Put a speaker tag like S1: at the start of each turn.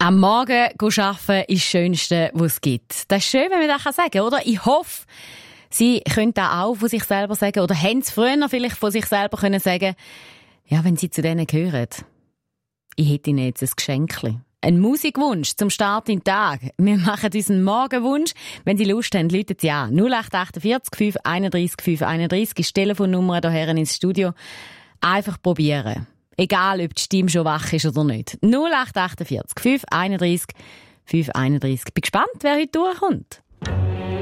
S1: Am Morgen arbeiten ist das Schönste, was es gibt. Das ist schön, wenn man das sagen kann, oder? Ich hoffe, Sie können das auch von sich selber sagen oder haben es früher vielleicht von sich selber können sagen. Ja, wenn Sie zu denen gehören. Ich hätte Ihnen jetzt ein Geschenkchen. Ein Musikwunsch zum Start in den Tag. Wir machen unseren Morgenwunsch. Wenn Sie Lust haben, rufen Sie an. 0848 531 531 ist die Telefonnummer hierher ins Studio. Einfach probieren. Egal, ob die Stimme schon wach ist oder nicht. 0848 531 531. Ich bin gespannt, wer heute durchkommt.